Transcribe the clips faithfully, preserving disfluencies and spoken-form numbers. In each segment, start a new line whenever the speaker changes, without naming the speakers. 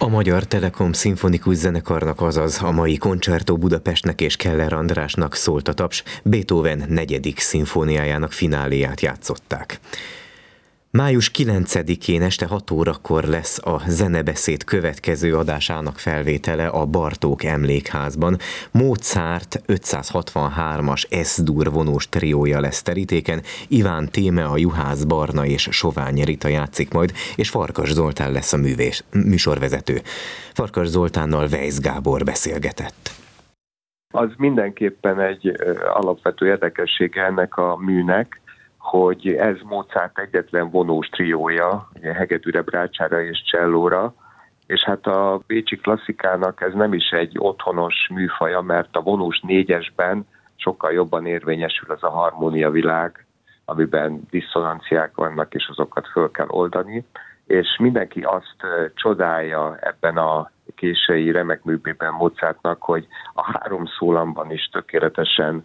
A Magyar Telekom Szimfonikus Zenekarnak, azaz a mai Concerto Budapestnek és Keller Andrásnak szólt a taps, Beethoven negyedik szimfóniájának fináléját játszották. május kilencedikén este hat órakor lesz a Zenebeszéd következő adásának felvétele a Bartók Emlékházban. Mozart ötszázhatvanhármas Es-dur vonós triója lesz terítéken, Iván Téme, a Juhász Barna és Sovány Rita játszik majd, és Farkas Zoltán lesz a művés, műsorvezető. Farkas Zoltánnal Weisz Gábor beszélgetett.
Az mindenképpen egy alapvető érdekessége ennek a műnek, hogy ez Mozart egyetlen vonós triója, hegedűre, brácsára és csellóra, és hát a bécsi klasszikának ez nem is egy otthonos műfaja, mert a vonós négyesben sokkal jobban érvényesül az a harmóniavilág, amiben diszonanciák vannak, és azokat föl kell oldani, és mindenki azt csodálja ebben a késői remek művében Mozartnak, hogy a három szólamban is tökéletesen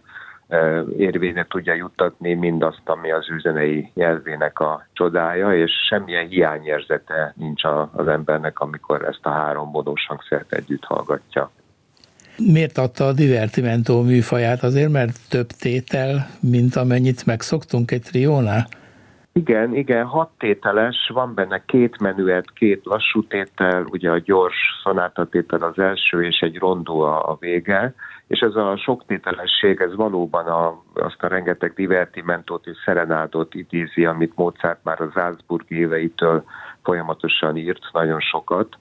érvényre tudja juttatni mindazt, ami az ő zenei nyelvének a csodája, és semmilyen hiányérzete nincs az embernek, amikor ezt a három vonós hangszert együtt hallgatja.
Miért adta a divertimento műfaját? Azért, mert több tétel, mint amennyit megszoktunk egy triónál?
Igen, igen, hat tételes, van benne két menüet, két lassú tétel, ugye a gyors szonátatétel az első, és egy rondó a, a vége, és ez a soktételesség, ez valóban a, azt a rengeteg divertimentót és szerenádot idézi, amit Mozart már a Salzburgi éveitől folyamatosan írt, nagyon sokat,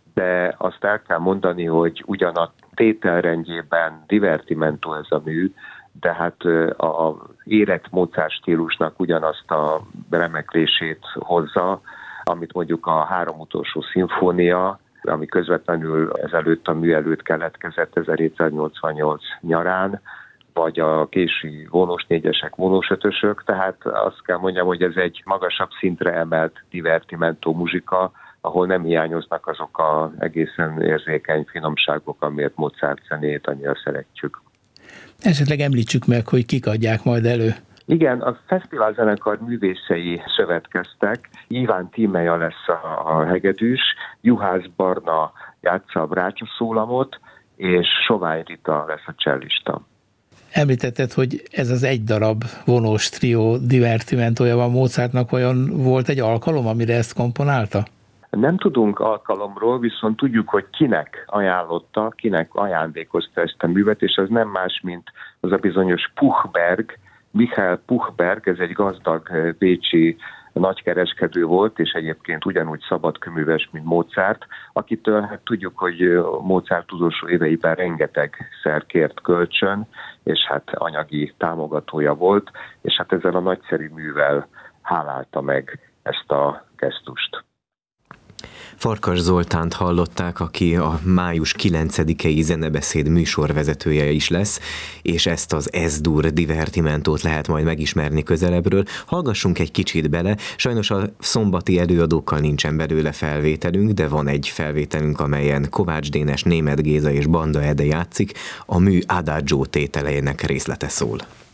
de azt el kell mondani, hogy ugyan a tételrendjében divertimento ez a mű, de hát az érett Mozart stílusnak ugyanazt a remeklését hozza, amit mondjuk a három utolsó szimfónia, ami közvetlenül ezelőtt a mű előtt keletkezett ezerhétszáznyolcvannyolc nyarán, vagy a késői vonós négyesek, vonós ötösök, tehát azt kell mondjam, hogy ez egy magasabb szintre emelt divertimento muzsika, ahol nem hiányoznak azok az egészen érzékeny finomságok, amiért Mozart zenét annyira szeretjük.
Esetleg említsük meg, hogy kik adják majd elő.
Igen, a fesztiválzenekar művészei szövetkeztek, Iván Témeja lesz a, a hegedűs, Juhász Barna játsza a brácsaszólamot, és Sovány Rita lesz a csellista.
Említetted, hogy ez az egy darab vonós trió divertimentója van Mozartnak, vajon volt egy alkalom, amire ezt komponálta?
Nem tudunk alkalomról, viszont tudjuk, hogy kinek ajánlotta, kinek ajándékozta ezt a művet, és ez nem más, mint az a bizonyos Puchberg, Michael Puchberg, ez egy gazdag bécsi nagykereskedő volt, és egyébként ugyanúgy szabadkőműves, mint Mozart, akitől hát tudjuk, hogy Mozart utolsó éveiben rengetegszer kért kölcsön, és hát anyagi támogatója volt, és hát ezzel a nagyszerű művel hálálta meg ezt a gesztust.
Farkas Zoltánt hallották, aki a május kilencedikei Zenebeszéd műsorvezetője is lesz, és ezt az Es-dur divertimentót lehet majd megismerni közelebbről. Hallgassunk egy kicsit bele, sajnos a szombati előadókkal nincsen belőle felvételünk, de van egy felvételünk, amelyen Kovács Dénes, Németh Géza és Banda Ede játszik, a mű Adagio tételeinek részlete szól.